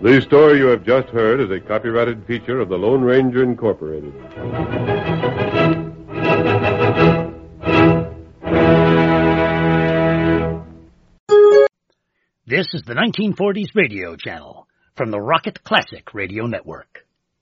The story you have just heard is a copyrighted feature of the Lone Ranger Incorporated. This is the 1940s radio channel from the Rocket Classic Radio Network.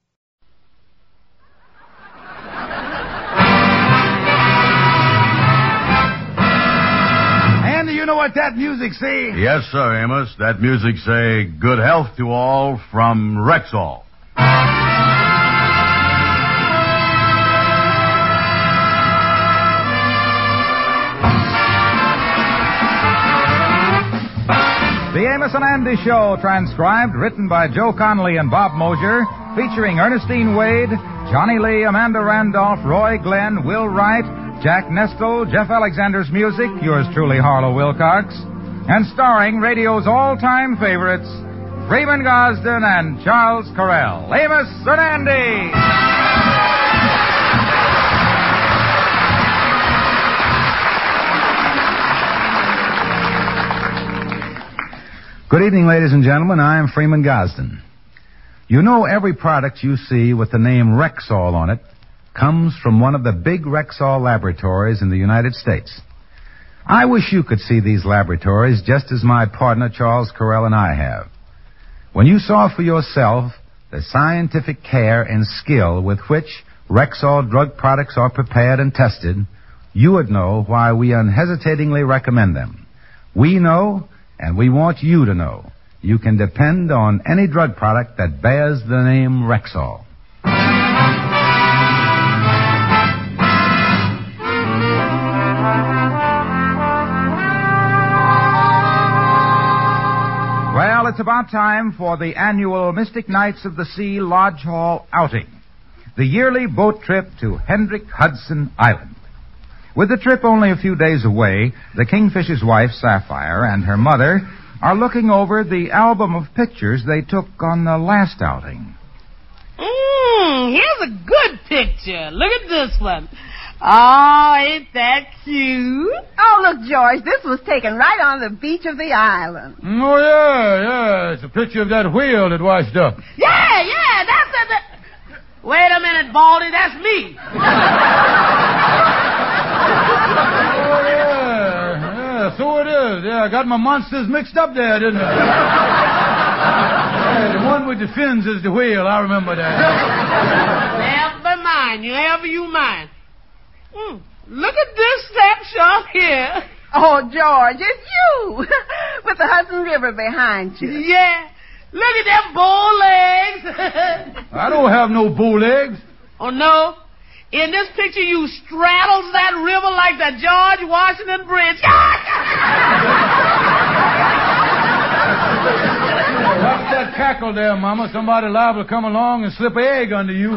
And do you know what that music say? Yes, sir, Amos. That music say, good health to all from Rexall. The Amos and Andy Show, transcribed, written by Joe Connolly and Bob Mosier, featuring Ernestine Wade, Johnny Lee, Amanda Randolph, Roy Glenn, Will Wright, Jack Nestle, Jeff Alexander's music, yours truly, Harlow Wilcox, and starring radio's all-time favorites, Freeman Gosden and Charles Correll. Amos and Andy! Good evening, ladies and gentlemen. I am Freeman Gosden. You know, every product you see with the name Rexall on it comes from one of the big Rexall laboratories in the United States. I wish you could see these laboratories just as my partner Charles Correll and I have. When you saw for yourself the scientific care and skill with which Rexall drug products are prepared and tested, you would know why we unhesitatingly recommend them. We know, and we want you to know, you can depend on any drug product that bears the name Rexall. Well, it's about time for the annual Mystic Knights of the Sea Lodge Hall outing, the yearly boat trip to Hendrick Hudson Island. With the trip only a few days away, the Kingfisher's wife, Sapphire, and her mother are looking over the album of pictures they took on the last outing. Here's a good picture. Look at this one. Oh, ain't that cute? Oh, look, George, this was taken right on the beach of the island. Oh, yeah. It's a picture of that whale that washed up. Yeah, that's it. Wait a minute, Baldy, that's me. Oh, yeah, so it is. Yeah, I got my monsters mixed up there, didn't I? Yeah, the one with the fins is the whale. I remember that. Never mind. You mind. Look at this snapshot here. Oh, George, it's you with the Hudson River behind you. Yeah. Look at them bow legs. I don't have no bow legs. Oh, no? In this picture, you straddles that river like the George Washington Bridge. Watch that cackle there, Mama. Somebody liable to come along and slip an egg under you.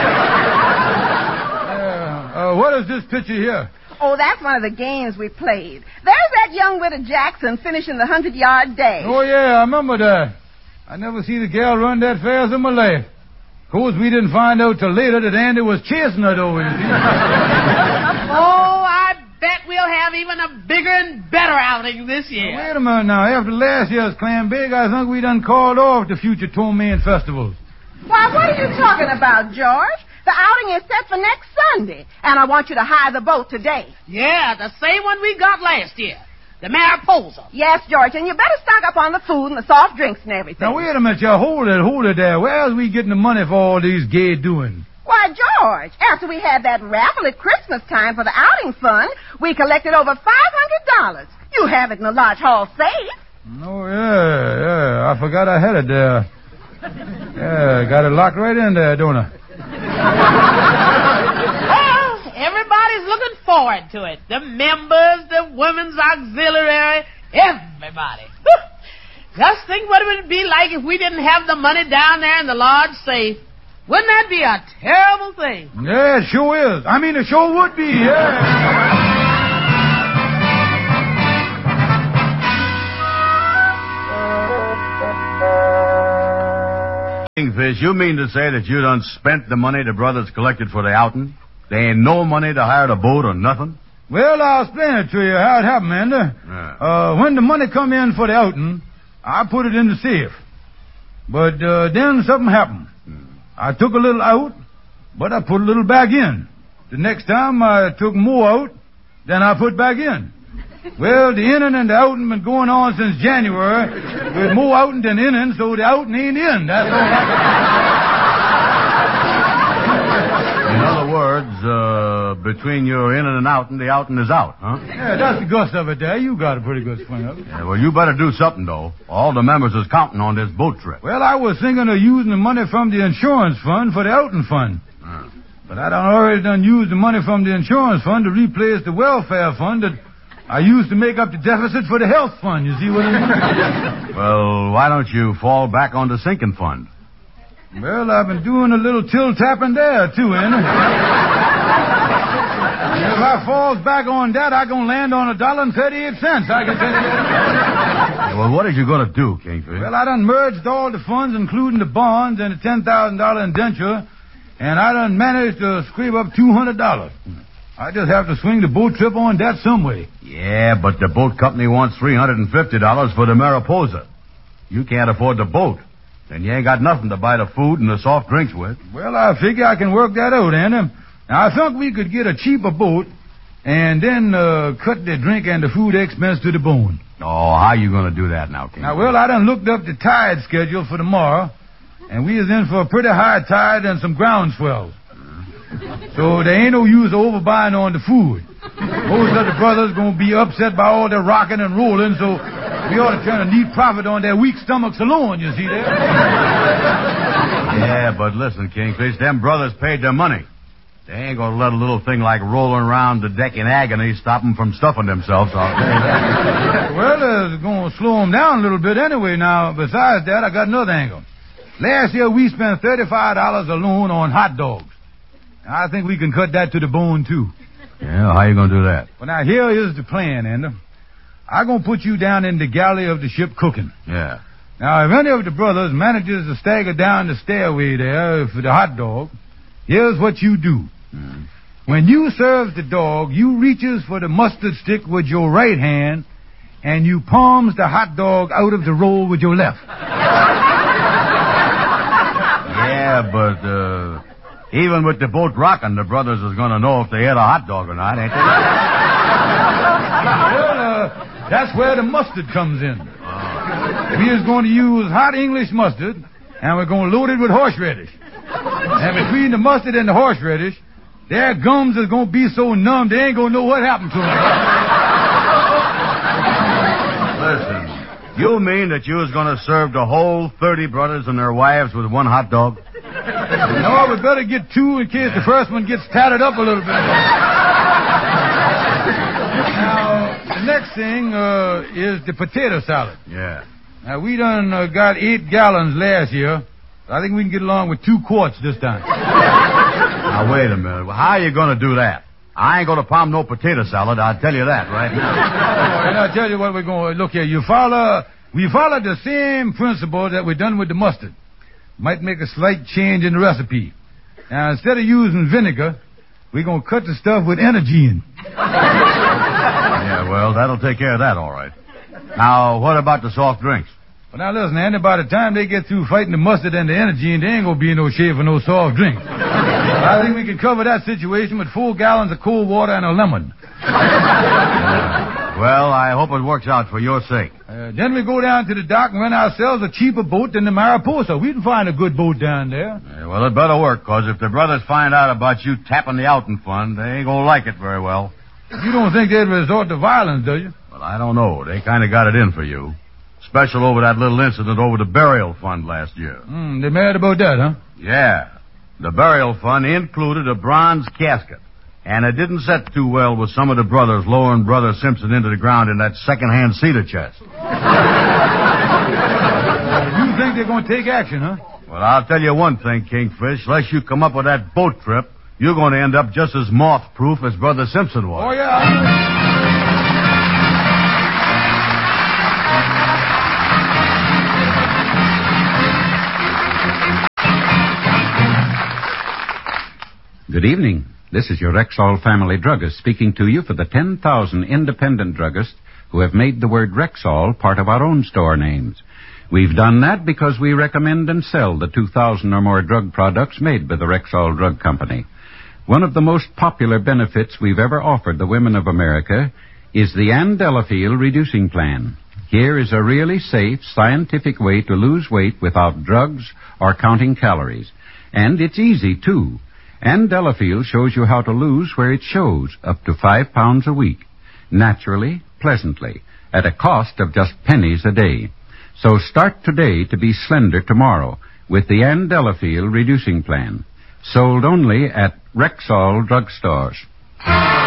What is this picture here? Oh, that's one of the games we played. There's that young widow Jackson finishing the 100-yard dash. Oh, yeah, I remember that. I never see the gal run that fast in my life. Of course, we didn't find out till later that Andy was chasing her, though. Oh, I bet we'll have even a bigger and better outing this year. Now, wait a minute now. After last year's Clam Big, I think we done called off the future Torment festivals. Why, what are you talking about, George? The outing is set for next Sunday, and I want you to hire the boat today. Yeah, the same one we got last year. The Mariposa. Yes, George, and you better stock up on the food and the soft drinks and everything. Now, wait a minute, y'all. Hold it there. Where's we getting the money for all these gay doings? Why, George, after we had that raffle at Christmas time for the outing fund, we collected over $500. You have it in the Lodge Hall safe. Oh, yeah. I forgot I had it there. Yeah, got it locked right in there, don't I? Well, everybody's looking forward to it. The members, the women's auxiliary, everybody. Just think what it would be like if we didn't have the money down there in the lodge safe. Wouldn't that be a terrible thing? Yeah, it sure is. I mean, it sure would be, yeah. Kingfish, you mean to say that you done spent the money the brothers collected for the outing? There ain't no money to hire the boat or nothing? Well, I'll explain it to you how it happened, Andy. Yeah. When the money come in for the outing, I put it in the safe. But then something happened. I took a little out, but I put a little back in. The next time I took more out than I put back in. Well, the inning and the outing been going on since January with more outing than inning, so the outing ain't in. That's all. In other words, between your inning and outing, the outing is out, huh? Yeah, that's the gust of it there. You got a pretty good swing of it. Yeah, well, you better do something, though. All the members is counting on this boat trip. Well, I was thinking of using the money from the insurance fund for the outing fund. But I already used the money from the insurance fund to replace the welfare fund that I used to make up the deficit for the health fund. You see what I mean? Well, why don't you fall back on the sinking fund? Well, I've been doing a little till-tapping there, too, ain't I? If I falls back on that, I'm going to land on $1.38, I can tell you that. Well, what are you going to do, Kingfish? Well, I done merged all the funds, including the bonds and the $10,000 indenture, and I done managed to scrape up $200. I just have to swing the boat trip on that some way. Yeah, but the boat company wants $350 for the Mariposa. You can't afford the boat. And you ain't got nothing to buy the food and the soft drinks with. Well, I figure I can work that out, Andy. Now, I think we could get a cheaper boat and then cut the drink and the food expense to the bone. Oh, how you going to do that now, King? Now, well, I done looked up the tide schedule for tomorrow, and we is in for a pretty high tide and some ground swells. So there ain't no use overbuying on the food. Most of the brothers going to be upset by all the rocking and rolling, so we ought to turn a neat profit on their weak stomachs alone, you see there? Yeah, but listen, Kingfish, them brothers paid their money. They ain't going to let a little thing like rolling around the deck in agony stop them from stuffing themselves. I'll tell you that. Well, it's going to slow them down a little bit anyway. Now, besides that, I got another angle. Last year, we spent $35 alone on hot dogs. I think we can cut that to the bone, too. Yeah, how you going to do that? Well, now, here is the plan, Ender. I'm going to put you down in the galley of the ship cooking. Yeah. Now, if any of the brothers manages to stagger down the stairway there for the hot dog, here's what you do. When you serve the dog, you reaches for the mustard stick with your right hand, and you palms the hot dog out of the roll with your left. Yeah, but, even with the boat rocking, the brothers is going to know if they had a hot dog or not, ain't they? Well, that's where the mustard comes in. We is going to use hot English mustard, and we're going to load it with horseradish. And between the mustard and the horseradish, their gums is going to be so numb they ain't going to know what happened to them. Listen, you mean that you was going to serve the whole 30 brothers and their wives with one hot dog? No, we better get two in case the first one gets tatted up a little bit. Now, the next thing is the potato salad. Yeah. Now, we done got 8 gallons last year. I think we can get along with 2 quarts this time. Now, wait a minute. Well, how are you going to do that? I ain't going to palm no potato salad, I'll tell you that right now. And I'll tell you what we're going to... Look here, we follow the same principle that we done with the mustard. Might make a slight change in the recipe. Now, instead of using vinegar, we're going to cut the stuff with energy. Yeah, well, that'll take care of that, all right. Now, what about the soft drinks? Well, now, listen, Andy, by the time they get through fighting the mustard and the energy, there ain't going to be no shade for no soft drinks. I think we can cover that situation with 4 gallons of cold water and a lemon. Well, I hope it works out for your sake. Then we go down to the dock and rent ourselves a cheaper boat than the Mariposa. We can find a good boat down there. Yeah, well, it better work, because if the brothers find out about you tapping the outing fund, they ain't going to like it very well. You don't think they'd resort to violence, do you? Well, I don't know. They kind of got it in for you. Special over that little incident over the burial fund last year. They mad about that, huh? Yeah. The burial fund included a bronze casket. And it didn't set too well with some of the brothers lowering Brother Simpson into the ground in that second-hand cedar chest. You think they're going to take action, huh? Well, I'll tell you one thing, Kingfish. Unless you come up with that boat trip, you're going to end up just as moth-proof as Brother Simpson was. Oh, yeah. Good evening. This is your Rexall family druggist speaking to you for the 10,000 independent druggists who have made the word Rexall part of our own store names. We've done that because we recommend and sell the 2,000 or more drug products made by the Rexall Drug Company. One of the most popular benefits we've ever offered the women of America is the Andelafil Reducing Plan. Here is a really safe, scientific way to lose weight without drugs or counting calories. And it's easy, too. Andelafil shows you how to lose where it shows, up to 5 pounds a week. Naturally, pleasantly, at a cost of just pennies a day. So start today to be slender tomorrow with the Andelafil Reducing Plan. Sold only at Rexall drugstores.